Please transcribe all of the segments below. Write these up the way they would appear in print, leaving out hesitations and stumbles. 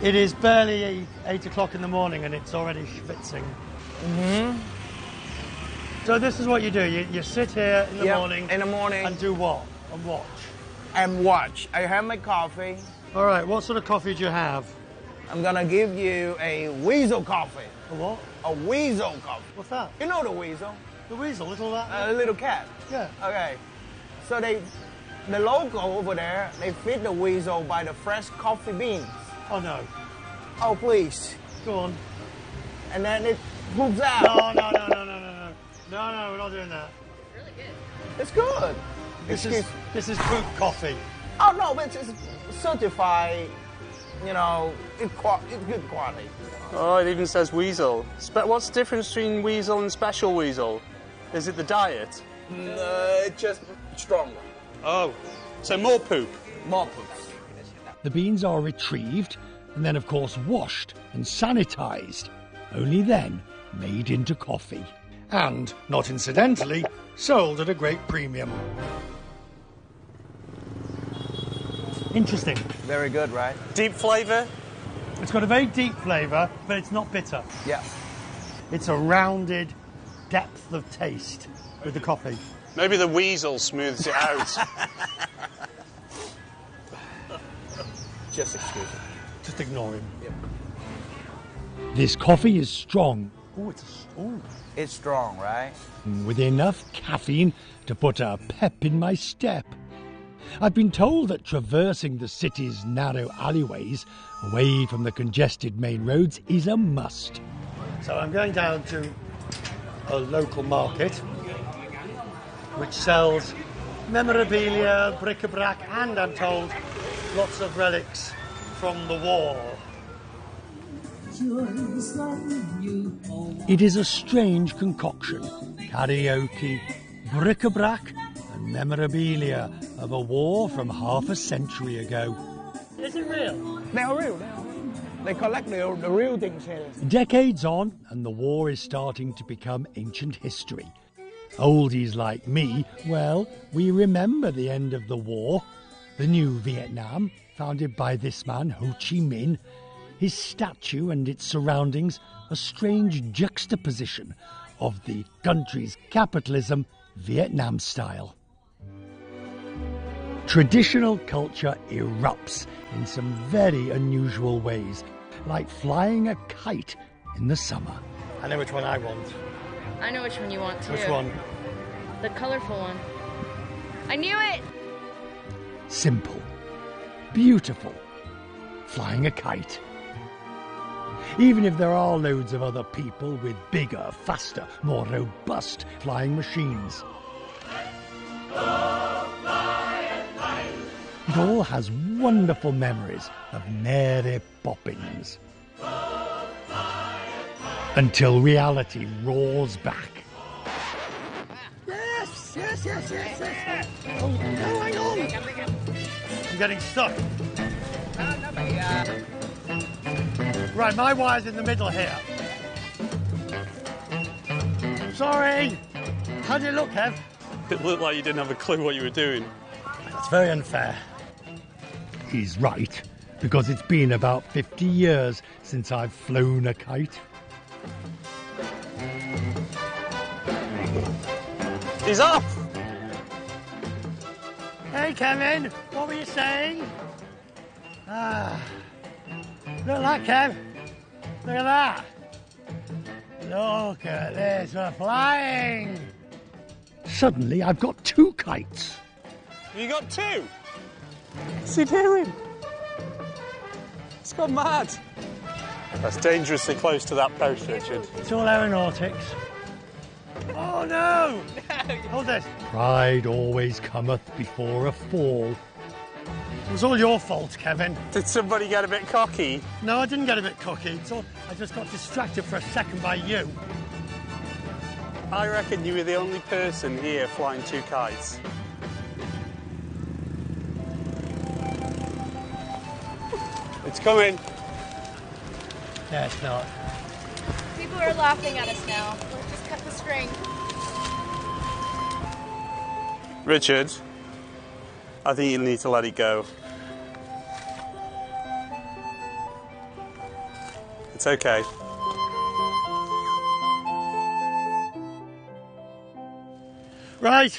It is barely 8 o'clock in the morning and it's already schwitzing. Mm-hmm. So this is what you do. You sit here in the morning. In the morning. And do what? And watch. And watch. I have my coffee. All right, what sort of coffee do you have? I'm gonna give you a weasel coffee. A what? A weasel coffee. What's that? You know the weasel? The weasel, little that? A little cat. Yeah. Okay. So the logo over there, they feed the weasel by the fresh coffee beans. Oh no. Oh please. Go on. And then it poops out. No, we're not doing that. It's really good. It's good. This is poop coffee. Oh no, but it's certified. You know, it's good quality. Oh, it even says weasel. What's the difference between weasel and special weasel? Is it the diet? No, it's just stronger. Oh, so more poop. More poops. The beans are retrieved and then, of course, washed and sanitized. Only then made into coffee. And, not incidentally, sold at a great premium. Interesting. Very good, right? Deep flavour? It's got a very deep flavour, but it's not bitter. Yeah. It's a rounded depth of taste with the coffee. Maybe the weasel smooths it out. Just excuse me. Just ignore him. Yep. This coffee is strong, It's strong, right? with enough caffeine to put a pep in my step. I've been told that traversing the city's narrow alleyways, away from the congested main roads, is a must. So I'm going down to a local market which sells memorabilia, bric-a-brac, and I'm told lots of relics from the war. It is a strange concoction. Karaoke, bric-a-brac, and memorabilia of a war from half a century ago. Is it real? They are real. They collect the real things here. Decades on, and the war is starting to become ancient history. Oldies like me, well, we remember the end of the war, the new Vietnam, founded by this man, Ho Chi Minh. His statue and its surroundings, a strange juxtaposition of the country's capitalism, Vietnam style. Traditional culture erupts in some very unusual ways, like flying a kite in the summer. I know which one I want. I know which one you want too. Which one? The colorful one. I knew it! Simple, beautiful, flying a kite. Even if there are loads of other people with bigger, faster, more robust flying machines. It all has wonderful memories of Mary Poppins. Until reality roars back. Yes. Oh, no, hang on. I'm getting stuck. Right, my wire's in the middle here. Sorry. How did it look, Kev? It looked like you didn't have a clue what you were doing. That's very unfair. He's right, because it's been about 50 years since I've flown a kite. He's off! Hey, Kevin, what were you saying? Look at that, Kev. Look at that. Look at this, we're flying. Suddenly, I've got two kites. You got two? What's he doing? It's gone mad. That's dangerously close to that post, Richard. It's all aeronautics. Oh, no! Hold this. Pride always cometh before a fall. It was all your fault, Kevin. Did somebody get a bit cocky? No, I didn't get a bit cocky. I just got distracted for a second by you. I reckon you were the only person here flying two kites. It's coming. Yeah, it's not. People are laughing at us now. Let's just cut the string. Richard, I think you need to let it go. It's okay. Right.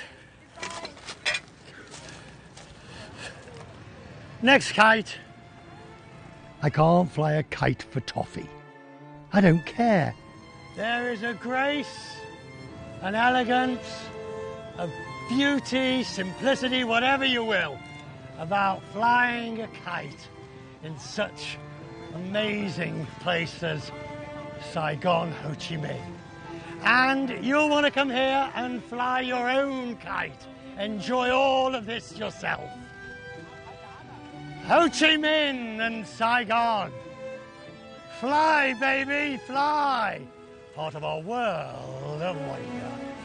Next kite. I can't fly a kite for toffee. I don't care. There is a grace, an elegance, a beauty, simplicity, whatever you will, about flying a kite in such amazing place as Saigon, Ho Chi Minh. And you'll want to come here and fly your own kite. Enjoy all of this yourself. Ho Chi Minh and Saigon. Fly, baby, fly. Part of our world of wonder.